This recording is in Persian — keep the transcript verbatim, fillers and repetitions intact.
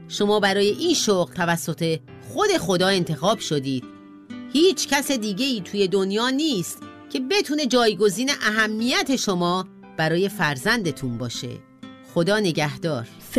شما برای این شغل توسط خود خدا انتخاب شدید. هیچ کس دیگه ای توی دنیا نیست که بتونه جایگزین اهمیت شما برای فرزندتون باشه. خدا نگهدار.